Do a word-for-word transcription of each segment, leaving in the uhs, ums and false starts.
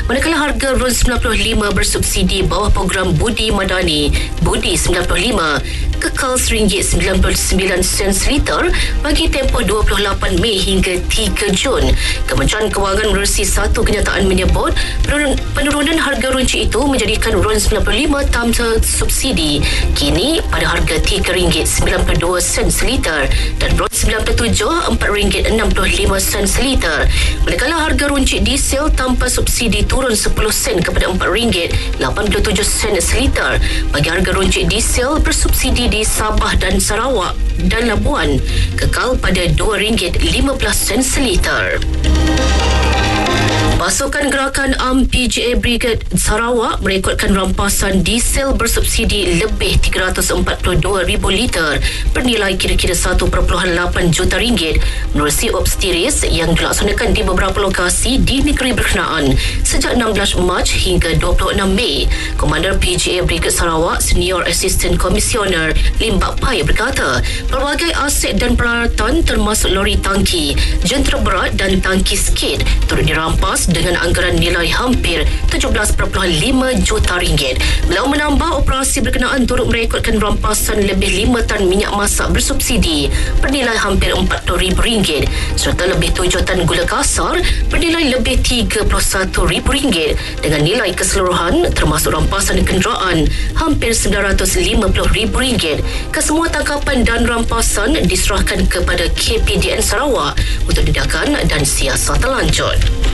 Manakala harga RON sembilan puluh lima bersubsidi bawah program Budi Madani Budi sembilan puluh lima kekal satu ringgit sembilan puluh sembilan sen seliter bagi tempoh dua puluh lapan Mei hingga tiga Jun. Kementerian Kewangan menerusi satu kenyataan menyebut penurunan harga runcit itu menjadikan RON sembilan puluh lima tanpa subsidi kini pada harga tiga ringgit sembilan puluh dua sen seliter dan RON sembilan puluh tujuh empat ringgit enam puluh lima sen seliter. Manakala harga runcit diesel tanpa subsidi turun sepuluh sen kepada empat ringgit lapan puluh tujuh sen seliter bagi harga runcit diesel bersubsidi di Sabah dan Sarawak dan Labuan kekal pada dua ringgit lima belas sen seliter. Pasukan Gerakan A M P J A Brigade Sarawak merekodkan rampasan diesel bersubsidi lebih tiga ratus empat puluh dua ribu liter bernilai kira-kira satu perpuluhan lapan juta ringgit menerusi obstiris yang dilaksanakan di beberapa lokasi di negeri berkenaan sejak enam belas Mac hingga dua puluh enam Mei. Komander P J A Brigade Sarawak Senior Assistant Commissioner Lim Bak Pai berkata pelbagai aset dan peralatan termasuk lori tangki, jentera berat dan tangki skid turut dirampas dengan anggaran nilai hampir tujuh belas perpuluhan lima juta ringgit. Beliau menambah operasi berkenaan turut merekodkan rampasan lebih lima tan minyak masak bersubsidi bernilai hampir empat puluh ribu ringgit serta lebih tujuh tan gula kasar bernilai lebih tiga puluh satu ribu ringgit dengan nilai keseluruhan termasuk rampasan kenderaan hampir sembilan ratus lima puluh ribu ringgit. Kesemua tangkapan dan rampasan diserahkan kepada K P D N Sarawak untuk tindakan dan siasatan lanjut.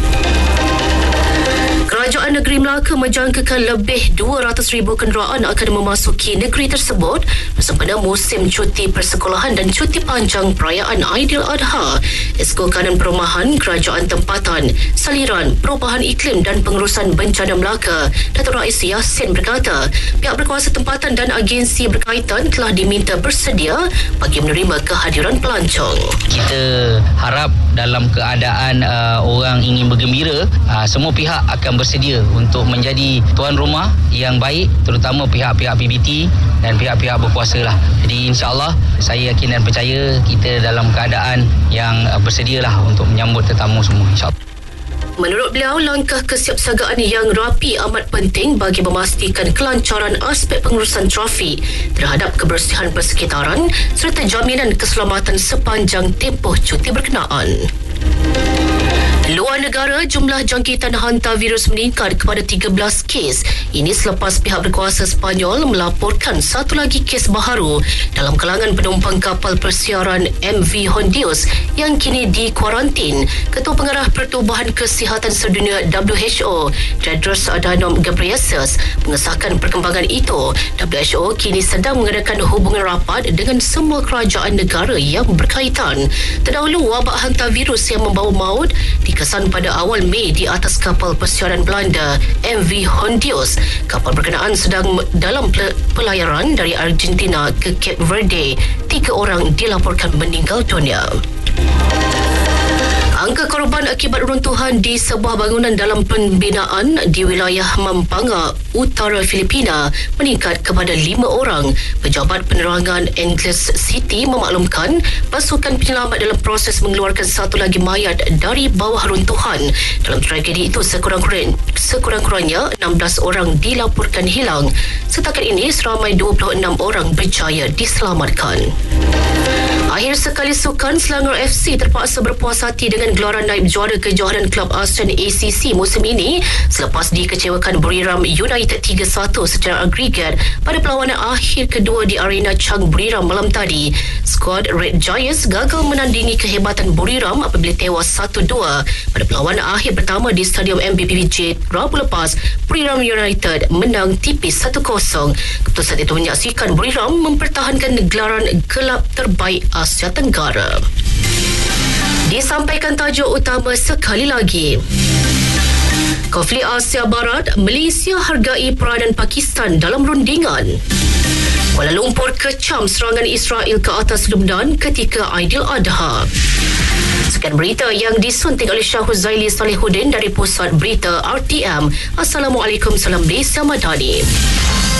Kerajaan Negeri Melaka menjangkakan lebih dua ratus ribu kenderaan akan memasuki negeri tersebut bersempena musim cuti persekolahan dan cuti panjang perayaan Aidiladha. Esko Kanan Perumahan Kerajaan Tempatan, Saliran, Perubahan Iklim dan Pengurusan Bencana Melaka, Datuk Rais Yassin berkata, pihak berkuasa tempatan dan agensi berkaitan telah diminta bersedia bagi menerima kehadiran pelancong. Kita harap dalam keadaan uh, orang ingin bergembira, uh, semua pihak akan bersedia untuk menjadi tuan rumah yang baik, terutama pihak-pihak P B T dan pihak-pihak berkuasa lah. Jadi insya-Allah saya yakin dan percaya kita dalam keadaan yang uh, bersedialah untuk menyambut tetamu semua, insya-Allah. Menurut beliau, langkah kesiapsiagaan yang rapi amat penting bagi memastikan kelancaran aspek pengurusan trafik terhadap kebersihan persekitaran serta jaminan keselamatan sepanjang tempoh cuti berkenaan. Luar negara, jumlah jangkitan hantavirus meningkat kepada tiga belas kes. Ini selepas pihak berkuasa Sepanyol melaporkan satu lagi kes baharu dalam kalangan penumpang kapal persiaran M V Hondios yang kini dikuarantin. Ketua Pengarah Pertubuhan Kesihatan Sedunia W H O, Tedros Adhanom Ghebreyesus, mengesahkan perkembangan itu. W H O kini sedang mengadakan hubungan rapat dengan semua kerajaan negara yang berkaitan. Terdahulu, wabak hantavirus yang membawa maut dikesan pada awal Mei di atas kapal persiaran Belanda M V Hondios. Kapal berkenaan sedang dalam pelayaran dari Argentina ke Cape Verde. Tiga orang dilaporkan meninggal dunia. Angka korban akibat runtuhan di sebuah bangunan dalam pembinaan di wilayah Mampanga, utara Filipina meningkat kepada lima orang. Pejabat Penerangan Angeles City memaklumkan pasukan penyelamat dalam proses mengeluarkan satu lagi mayat dari bawah runtuhan. Dalam tragedi itu, sekurang-kurang, sekurang-kurangnya enam belas orang dilaporkan hilang. Setakat ini, seramai dua puluh enam orang berjaya diselamatkan. Akhir sekali sukan, Selangor F C terpaksa berpuas hati dengan gelaran naib juara kejohanan Kelab ASEAN A C C musim ini selepas dikecewakan Buriram United tiga satu secara agregat pada perlawanan akhir kedua di arena Chang Buriram malam tadi. Skuad Red Giants gagal menandingi kehebatan Buriram apabila tewas satu dua pada perlawanan akhir pertama di Stadium M B P J Rabu lepas. Buriram United menang tipis satu kosong. Keputusan itu menyaksikan Buriram mempertahankan gelaran kelab terbaik Asia Tenggara. Disampaikan tajuk utama sekali lagi. Konflik Asia Barat, Malaysia hargai peranan Pakistan dalam rundingan. Kuala Lumpur kecam serangan Israel ke atas Lebanon ketika Aidiladha. Sekian berita yang disunting oleh Syah Huzaili Salihuddin dari Pusat Berita R T M. Assalamualaikum, salam Malaysia Madani.